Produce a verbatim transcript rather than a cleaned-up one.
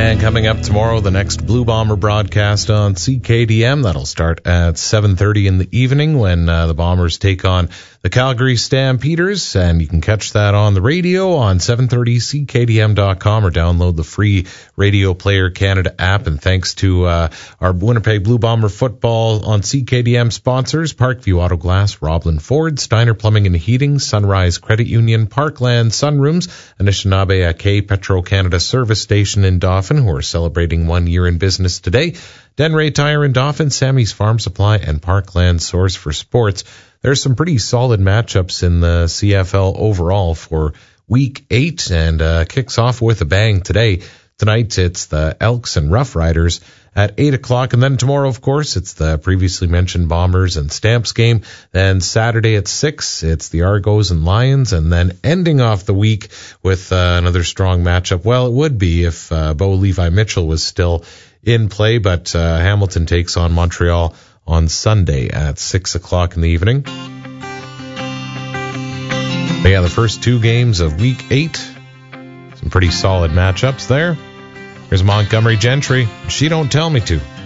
And coming up tomorrow, the next Blue Bomber broadcast on C K D M. That'll start at seven thirty in the evening when uh, the Bombers take on the Calgary Stampeders. And you can catch that on the radio on seven thirty C K D M dot com or download the free Radio Player Canada app. And thanks to uh, our Winnipeg Blue Bomber football on C K D M sponsors, Parkview Auto Glass, Roblin Ford, Steiner Plumbing and Heating, Sunrise Credit Union, Parkland Sunrooms, Anishinaabe Ake Petro Canada Service Station in Dauphin, who are celebrating one year in business today, Denray Tire in Dauphin, Sammy's Farm Supply, and Parkland Source for Sports. There's some pretty solid matchups in the C F L overall for Week eight, and uh, kicks off with a bang today. Tonight, it's the Elks and Rough Riders at eight o'clock. And then tomorrow, of course, it's the previously mentioned Bombers and Stamps game. Then Saturday at six, it's the Argos and Lions. And then ending off the week with uh, another strong matchup. Well, it would be if uh, Bo Levi Mitchell was still in play, but uh, Hamilton takes on Montreal on Sunday at six o'clock in the evening. But yeah, the first two games of Week eight, some pretty solid matchups there. Here's Montgomery Gentry. She don't tell me to.